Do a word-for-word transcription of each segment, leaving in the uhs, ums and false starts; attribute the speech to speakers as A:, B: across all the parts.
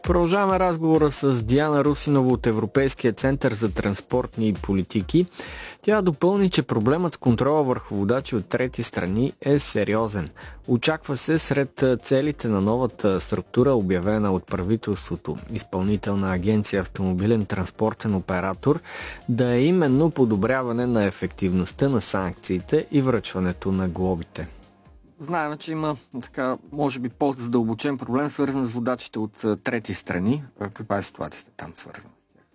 A: Продължаваме разговора с Диана Русинова от Европейския център за транспортни политики. Тя допълни, че проблемът с контрола върху водачи от трети страни е сериозен. Очаква се сред целите на новата структура, обявена от правителството, Изпълнителна агенция автомобилен транспортен оператор, да е именно подобряване на ефективността на санкциите и връчването на глобите. Знаем, че има така, може би по-задълбочен проблем, свързан с водачите от трети страни. Каква е ситуацията там свързана?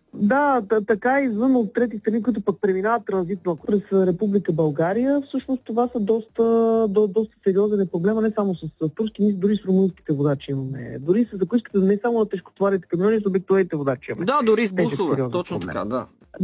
B: Да, т- така извън от трети страни, които пък преминават транзитно през Република България, всъщност това са доста, до, доста сериозен проблема, не само с, с турски, но дори с румънските водачи имаме. Дори с, ако искате, не само на тежкотоварите камиони, с обикновените водачи имаме.
A: Да, дори с бусове, точно проблем. Така, да.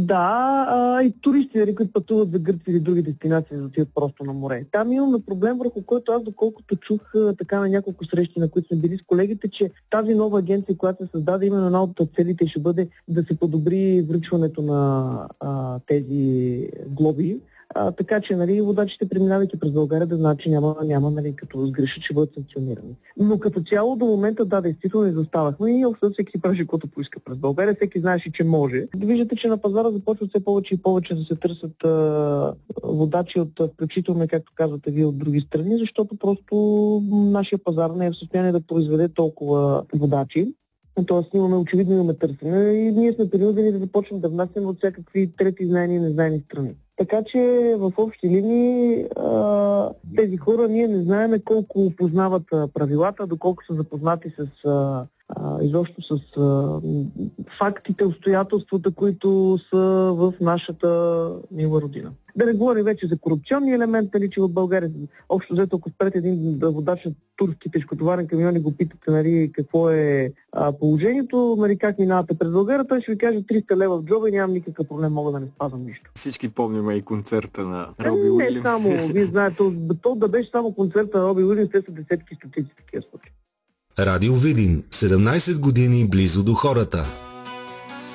B: Да, а, и туристи, които пътуват за Гърция или други дестинации, за отидат просто на море. Там имаме проблем, върху който аз, доколкото чух така на няколко срещи, на които сме били с колегите, че тази нова агенция, която се създаде, именно една от целите ще бъде да се подобри връчването на а, тези глоби. А, така че, нали, водачите, преминавайки през България, да знаят, че няма, няма нали, като сгрешат, ще бъдат санкционирани. Но като цяло до момента, да, действително изоставахме и общо всеки си прави каквото поиска през България, всеки знаеше, че може. Виждате, че на пазара започват все повече и повече да се търсят а, водачи от, включително, както казвате вие, от други страни, защото просто нашия пазар не е в състояние да произведе толкова водачи. Тоест имаме, очевидно имаме търсене и ние сме принудени да започнем да внасяме от всякакви трети знайни и незнайни страни. Така че в общи линии а, тези хора ние не знаем колко познават а, правилата, доколко са запознати с а, а, изобщо с а, фактите, обстоятелствата, които са в нашата мила родина. Да не говорим вече за корупционни елемент, нали, че в България общо взето, ако спрете един водач на турски тежкотоварен камион и го питате, нали, какво е а, положението, нали, как минавате през България, той ще ви каже триста лева в джоба и нямам никакъв проблем, мога да не спазвам нищо.
A: Всички помним и концерта на Роби Уилямс.
B: Не само, вие знаете, то, то да беше само концерта на Роби Уилямс, те са десетки, стотици такива случаи.
C: Радио Видин, седемнайсет години близо до хората.